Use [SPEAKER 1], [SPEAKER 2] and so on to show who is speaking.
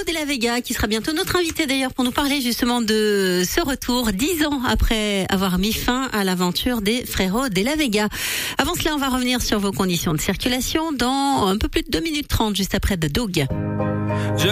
[SPEAKER 1] de la Vega, qui sera bientôt notre invité d'ailleurs pour nous parler justement de ce retour 10 ans après avoir mis fin à l'aventure des frérots de la Vega. Avant cela, on va revenir sur vos conditions de circulation dans un peu plus de 2 minutes 30 juste après The Dog.